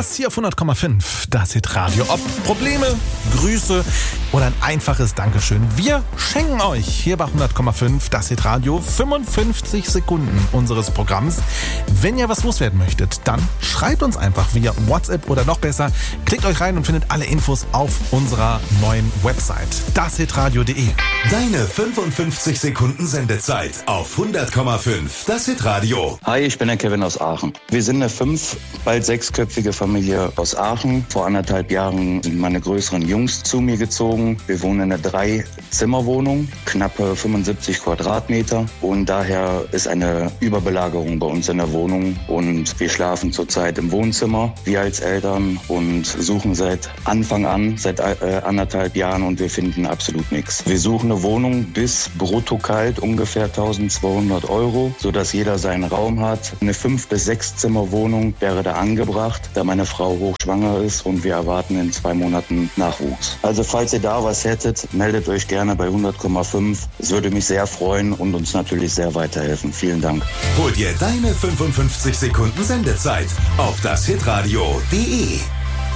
Spaß hier auf 100,5. Das Hitradio. Ob Probleme, Grüße oder ein einfaches Dankeschön. Wir schenken euch hier bei 100,5 das Hitradio 55 Sekunden unseres Programms. Wenn ihr was loswerden möchtet, dann schreibt uns einfach via WhatsApp oder noch besser, klickt euch rein und findet alle Infos auf unserer neuen Website, dashitradio.de. Deine 55 Sekunden Sendezeit auf 100,5. Das Hitradio. Hi, ich bin der Kevin aus Aachen. Wir sind eine bald 6-köpfige Familie aus Aachen. Vor 1,5 Jahren sind meine größeren Jungs zu mir gezogen. Wir wohnen in einer 3-Zimmer-Wohnung, knappe 75 Quadratmeter. Und daher ist eine Überbelagerung bei uns in der Wohnung. Und wir schlafen zurzeit im Wohnzimmer, wir als Eltern, und suchen seit Anfang an, seit 1,5 Jahren, und wir finden absolut nichts. Wir suchen eine Wohnung bis brutto kalt, ungefähr 1.200 €, sodass jeder seinen Raum hat. Eine 5- bis 6-Zimmer-Wohnung wäre da angebracht, da meine Frau hochschwanger ist und wir erwarten in 2 Monaten Nachwuchs. Also falls ihr da was hättet, meldet euch gerne bei 100,5. Es würde mich sehr freuen und uns natürlich sehr weiterhelfen. Vielen Dank. Hol dir deine 55 Sekunden Sendezeit auf dashitradio.de.